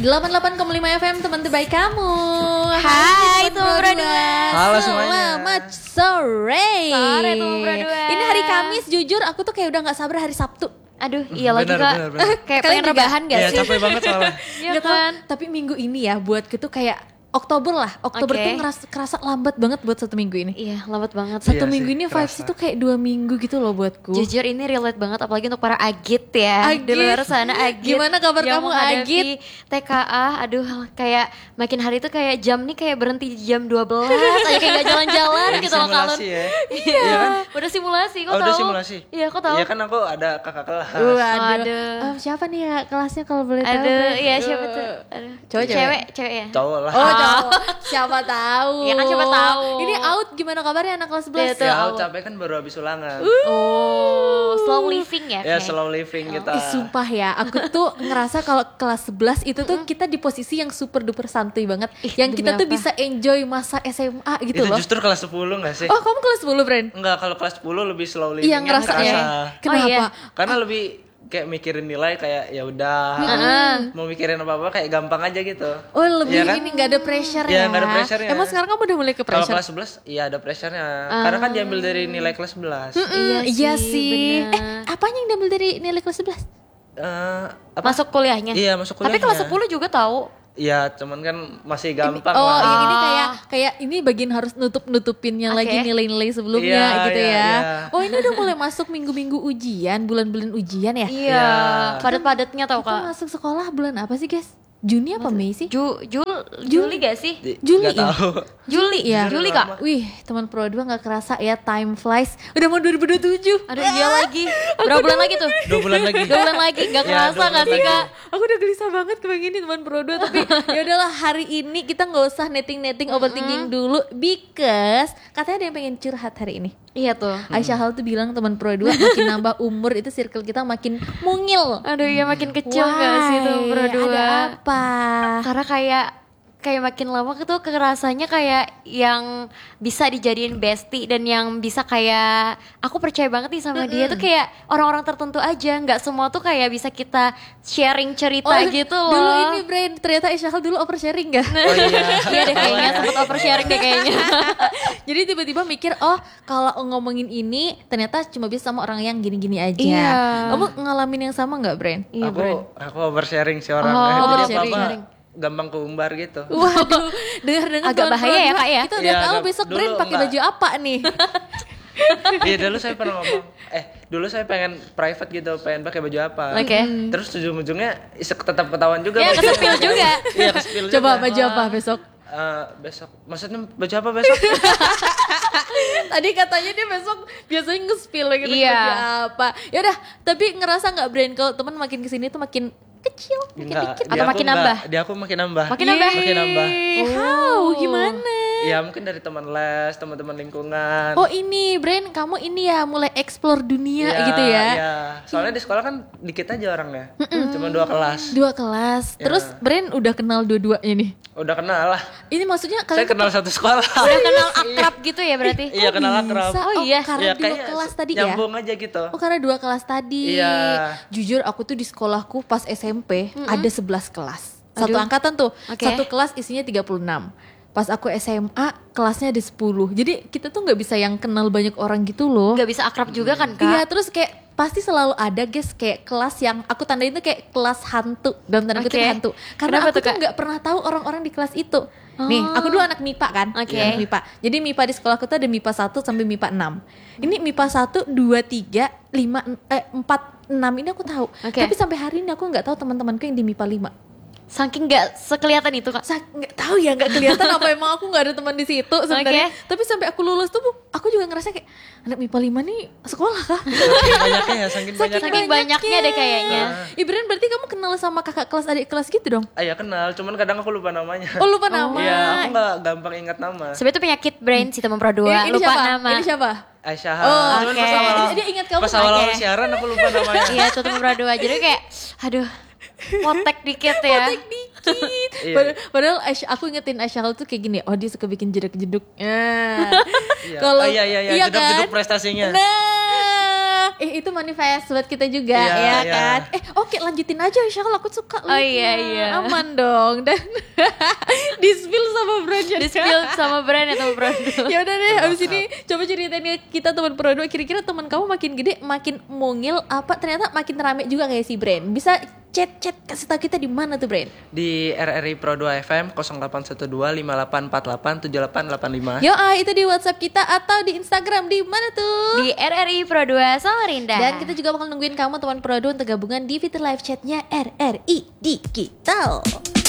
88,5 FM teman terbaik kamu. Hai teman berdua. Halo semuanya. Selamat sore. Sore teman berdua. Ini hari Kamis, jujur aku tuh kayak udah gak sabar hari Sabtu. Aduh iya lagi Bener, kak. bener, bener. Kayak Kalian pengen juga? rebahan gak Iya sih? capek banget soalnya. Iya Gak tau, kan. tapi minggu ini ya buatku tuh kayak Oktober lah. Oktober Oke. tuh kerasa lambat banget buat satu minggu ini. Iya lambat banget. Satu Iya minggu sih, ini vibes kerasa. itu kayak 2 minggu gitu loh buatku. Jujur ini relate banget apalagi untuk para agit ya. Agit. Di luar sana agit. Gimana kabar yang kamu, menghadapi Agit? TKA. Aduh kayak makin hari tuh kayak jam nih kayak berhenti di jam 12 aja kayak gak jalan-jalan Lagi gitu loh kalian. simulasi ya. Iya kan? Udah simulasi kok Oh, tahu. udah simulasi. Iya kok tahu. Iya kan aku ada kakak kelas. Aduh. Siapa nih ya kelasnya kalau boleh tahu? Aduh iya siapa tuh. Aduh. Cowok, cewek? Cewek ya. Cowok lah. Oh, cowok. Siapa tahu. Iya kan, siapa tahu. Ini out gimana kabarnya anak kelas 11? Iya, tuh. Ya, Tahu. aku capek kan baru habis ulangan. Oh, slow living ya. Ya Kay? slow living kita. Sumpah ya, aku tuh ngerasa kalau kelas 11 itu tuh kita di posisi yang super duper santuy banget. Yang demi kita tuh apa? bisa enjoy masa SMA gitu Itu loh. justru kelas 10 gak sih? Oh, kamu kelas 10, Bren? Enggak, kalau kelas 10 lebih slow living. Iya, ngerasa ya. Kenapa? Oh, iya. Karena lebih kayak mikirin nilai kayak ya udah. Mau mikirin apa-apa kayak gampang aja gitu. Oh, lebih Iya kan? ini gak ada pressure Iya, ya. nggak ada pressure-nya. Emang sekarang kamu udah mulai ke Kalau pressure? kelas 11 iya ada pressure-nya. Karena kan diambil dari nilai kelas 11. Iya sih. bener. Apanya yang diambil dari nilai kelas 11? Apa? Masuk kuliahnya. Iya, masuk Tapi kuliahnya. kelas 10 juga tahu. Iya, cuman kan masih gampang Oh, lah. yang ini kayak ini bagian harus nutupinnya Oke. lagi nilai-nilai sebelumnya Iya, gitu iya, ya. iya. Oh, ini udah mulai masuk minggu-minggu ujian, bulan-bulan ujian ya? Iya. Iya. Padat-padatnya tau Kita kak. masuk sekolah bulan apa sih, guys? Juni apa Mei sih? Juli gak sih? Juli Nggak ya? tahu. Juli ya? Juli Juli, lama. Kak. Wih, teman Pro 2 gak kerasa ya, time flies. Udah mau 2027. Aduh iya lagi. Berapa bulan lagi tuh? 2 bulan lagi. 2 bulan lagi. Gak Ya, kerasa 2 bulan gak sih lagi. kak? Aku udah gelisah banget kebayang ini teman Pro 2. Tapi ya udahlah, hari ini kita gak usah netting overthinking dulu. Because katanya ada yang pengen curhat hari ini. Iya tuh. Aisyah Hal tuh bilang teman Pro 2 makin nambah umur itu circle kita makin mungil. Aduh iya makin kecil gak sih tuh Why? berdua? Ada apa? Karena kayak makin lama tuh kerasanya kayak yang bisa dijadiin bestie dan yang bisa kayak aku percaya banget nih sama dia tuh kayak orang-orang tertentu aja, nggak semua tuh kayak bisa kita sharing cerita gitu loh. Dulu ini Brain, ternyata Aisyah Hal dulu oversharing gak? Oh iya. Iya deh kayaknya sempet oversharing deh kayaknya. Jadi tiba-tiba mikir, oh kalau ngomongin ini ternyata cuma bisa sama orang yang gini-gini aja. Iya. Kamu ngalamin yang sama gak, Brain? Iya Bren. aku oversharing sih orang. Oh, Jadi oversharing. apa-apa gampang keumbar gitu. Waduh, dengar-dengar Agak teman bahaya Pro ya, 2, Kak, ya? Kita udah Iya, tahu agak- besok dulu Brain pakai enggak. baju apa nih? Iya dulu saya pernah ngomong, dulu saya pengen private gitu, pengen pakai baju apa. Oke. Terus ujung-ujungnya tetap ketahuan juga. Ya bajunya. kesepil juga. Iya kesepil juga. Coba baju apa besok? Besok, maksudnya baju apa besok? Tadi katanya dia besok biasanya nge-spill gitu Iya. baju apa. Ya udah, tapi ngerasa nggak Brain kalau teman makin kesini tuh makin kecil, makin Enggak, dikit? di Atau aku makin enggak. nambah? Di aku makin nambah. Makin nambah? Makin nambah. How? Gimana? Ya mungkin dari teman les, teman-teman lingkungan. Oh ini Brain, kamu ini ya mulai explore dunia Iya, gitu ya? Iya. Soalnya di sekolah kan dikit aja orangnya. Cuma 2 kelas. 2 kelas, terus Brain udah kenal dua-duanya nih? Udah kenal lah. Ini maksudnya Saya kalian kenal satu sekolah. Udah kenal akrab gitu ya berarti? Iya kenal akrab. bisa? Oh iya. Karena Ya, 2 kayak kelas tadi ya? nyambung aja gitu. Oh karena 2 kelas tadi. Iya. Jujur aku tuh di sekolahku pas SMP ada 11 kelas. Satu Aduh. angkatan tuh. Oke. Satu kelas isinya 36. Pas aku SMA kelasnya ada 10. Jadi kita tuh nggak bisa yang kenal banyak orang gitu loh. Gak bisa akrab juga kan kak? Iya, terus kayak pasti selalu ada guys kayak kelas yang aku tandain tuh kayak kelas hantu, dalam tanda kutip Oke. hantu. Karena Kenapa aku tuh, tuh Kak? nggak pernah tahu orang-orang di kelas itu. Nih, aku dulu anak MIPA kan. Oke. Anak MIPA. Jadi MIPA di sekolahku tuh ada MIPA 1 sampai MIPA 6. Ini MIPA 1, 2, 3, 5, 4, 6 ini aku tahu. Oke. Tapi sampai hari ini aku nggak tahu teman-temanku yang di MIPA 5. Saking gak sekelihatan itu kak? Nggak tahu ya, nggak kelihatan apa emang aku nggak ada teman di situ sebenarnya. Oke. Tapi sampai aku lulus tuh aku juga ngerasa kayak anak MIPA 5 nih sekolah kah? Saking banyaknya ya, saking banyaknya. Saking banyaknya deh kayaknya. Ibrahim berarti kamu kenal sama kakak kelas adik kelas gitu dong? Ya kenal, cuman kadang aku lupa namanya. Oh lupa nama. Iya, aku nggak gampang ingat nama. Sebenernya itu penyakit brain sih teman Pro 2. Ini Lupa siapa? nama. Ini siapa? Aisyah. Oh, Cuman oke. pas awal, Dia ingat kamu. pas awal Oke. siaran aku lupa namanya. Iya itu teman Pro 2. Jadi kayak aduh potek dikit ya. Potek dikit. Iya. Padahal aku ingetin Aisyah tuh kayak gini. Oh dia suka bikin jeduk-jeduk. Iya. Kalau iya, jeduk-jeduk prestasinya. Nah, Itu manifest buat kita juga Iya, ya iya. kan. Oke lanjutin aja insya Allah aku suka. Oh, iya, iya. Aman dong. Dan di spill sama brandnya. Di spill sama brand atau produk. Ya udah deh, abis ini coba ceritain ya kita teman Pro2. Kira-kira teman kamu makin gede, makin mungil apa ternyata makin rame juga kayak si Brand? Bisa chat kasih tahu kita di mana tuh Brand? Di RRI Pro2 FM 0812 5848 7885. Yo, itu di WhatsApp kita atau di Instagram di mana tuh? Di RRI Pro2 Samarinda. Dan kita juga bakal nungguin kamu teman Pro2 untuk gabungan di fitur live chatnya RRI Digital.